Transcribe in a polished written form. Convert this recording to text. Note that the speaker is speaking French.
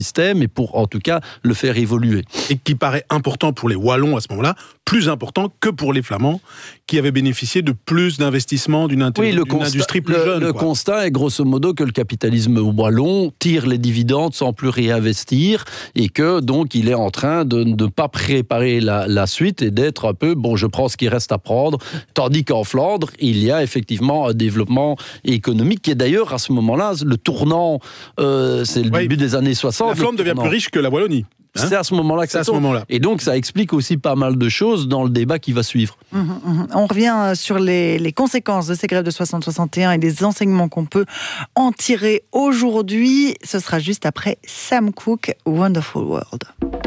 système et pour en tout cas le faire évoluer. Et qui paraît important pour les Wallons à ce moment-là, plus important que pour les Flamands, qui avaient bénéficié de plus d'investissements d'une industrie plus jeune. Le constat est grosso modo que le capitalisme wallon tire les dividendes sans plus réinvestir et que donc il est en train de ne pas préparer la suite et d'être un peu, je prends ce qui reste à prendre, tandis qu'en Flandre, il y a effectivement un développement économique qui est d'ailleurs à ce moment-là, le tournant, c'est le début des années 60. La Flandre devient plus riche que la Wallonie. C'est à ce moment-là que ça tombe. Et donc, ça explique aussi pas mal de choses dans le débat qui va suivre. On revient sur les conséquences de ces grèves de 60-61 et les enseignements qu'on peut en tirer aujourd'hui. Ce sera juste après Sam Cooke, Wonderful World.